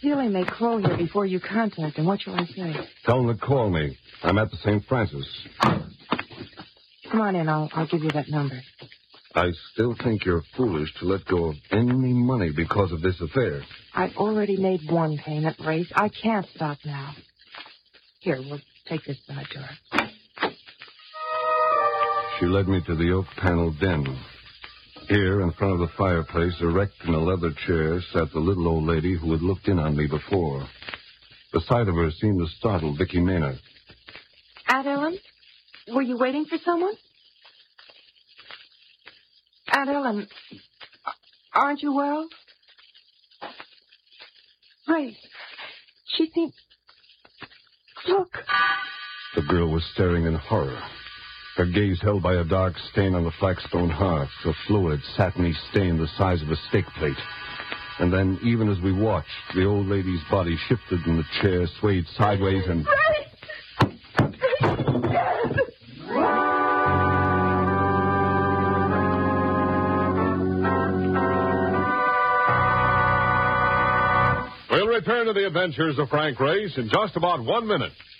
ceiling may crawl here before you contact him. What shall I say? Tell him to call me. I'm at the St. Francis. Come on in. I'll give you that number. I still think you're foolish to let go of any money because of this affair. I've already made one payment, Race. I can't stop now. Here, we'll take this side door. She led me to the oak-paneled den. Here, in front of the fireplace, erect in a leather chair, sat the little old lady who had looked in on me before. The sight of her seemed to startle Vicky Maynard. Aunt Ellen, were you waiting for someone? Aunt Ellen, aren't you well? Grace, she seemed... Look. The girl was staring in horror. Her gaze held by a dark stain on the flagstone hearth, a fluid, satiny stain the size of a steak plate. And then, even as we watched, the old lady's body shifted in the chair, swayed sideways, and... We'll return to the adventures of Frank Race in just about 1 minute.